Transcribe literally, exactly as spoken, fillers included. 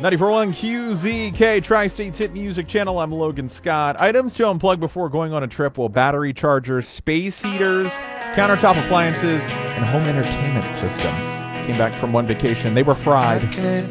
ninety-four point one Q Z K, Tri-State's hit music channel. I'm Logan Scott. Items to unplug before going on a trip: well, battery chargers, space heaters, countertop appliances, and home entertainment systems. Came back from one vacation. They were fried.